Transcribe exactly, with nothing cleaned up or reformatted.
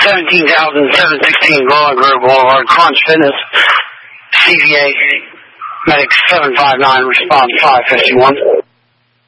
seventeen thousand seven hundred sixteen Golden Grove Boulevard, Crunch Fitness, C V A, Medic seven five nine, response five fifty-one.